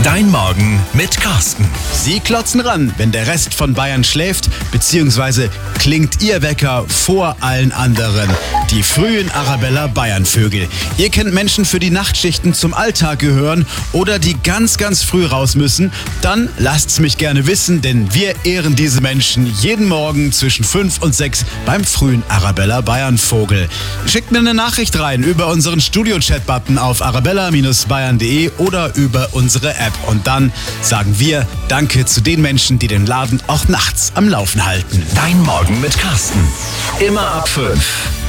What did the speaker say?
Dein Morgen mit Carsten. Sie klotzen ran, wenn der Rest von Bayern schläft, beziehungsweise klingt Ihr Wecker vor allen anderen. Die frühen Arabella Bayern-Vögel. Ihr kennt Menschen, für die Nachtschichten zum Alltag gehören oder die ganz, ganz früh raus müssen. Dann lasst's mich gerne wissen, denn wir ehren diese Menschen jeden Morgen zwischen 5 und 6 beim frühen Arabella Bayern-Vogel. Schickt mir eine Nachricht rein über unseren Studio-Chat-Button auf arabella-bayern.de oder über unsere App. Und dann sagen wir Danke zu den Menschen, die den Laden auch nachts am Laufen halten. Dein Morgen mit Carsten. Immer ab 5.